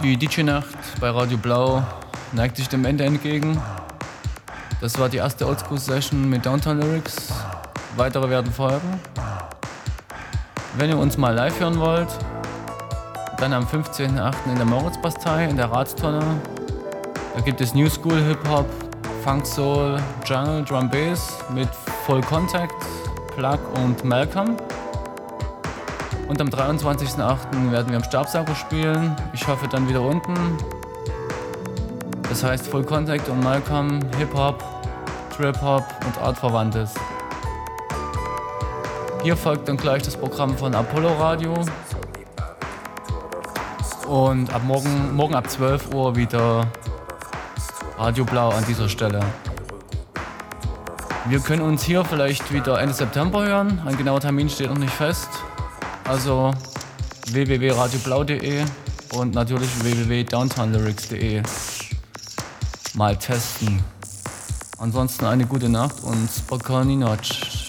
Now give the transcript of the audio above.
Die DJ-Nacht bei Radio Blau neigt sich dem Ende entgegen. Das war die erste Oldschool-Session mit Downtown Lyrics. Weitere werden folgen. Wenn ihr uns mal live hören wollt, dann am 15.08. in der Moritzbastei in der Ratstonne. Da gibt es New School Hip-Hop, Funk Soul, Jungle, Drum Bass mit Full Contact, Plug und Malcolm. Und am 23.08. werden wir am Stabsacker spielen. Ich hoffe dann wieder unten. Das heißt Full Contact und Malcolm, Hip-Hop, Trip-Hop und Artverwandtes. Hier folgt dann gleich das Programm von Apollo Radio. Und ab morgen ab 12 Uhr wieder Radio Blau an dieser Stelle. Wir können uns hier vielleicht wieder Ende September hören. Ein genauer Termin steht noch nicht fest. Also www.radioblau.de und natürlich www.downtownlyrics.de mal testen. Ansonsten eine gute Nacht und Spokojnej noc.